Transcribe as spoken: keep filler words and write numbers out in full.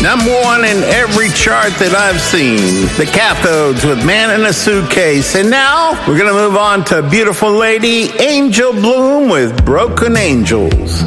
Number one in every chart that I've seen. The Cathodes with Man in a Suitcase. And now we're going to move on to beautiful lady Angel Bloom with Broken Angels.